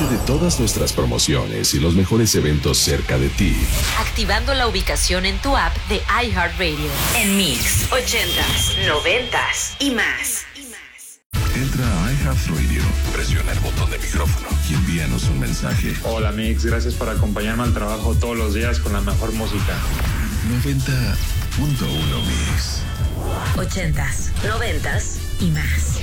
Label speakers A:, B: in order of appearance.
A: Entérate de todas nuestras promociones y los mejores eventos cerca de ti.
B: Activando la ubicación en tu app de iHeartRadio. En Mix, 80s, 90s y más.
A: Entra a iHeartRadio, presiona el botón de micrófono y envíanos un mensaje.
C: Hola Mix, gracias por acompañarme al trabajo todos los días con la mejor música.
A: 90.1 Mix.
B: 80s, 90s y más.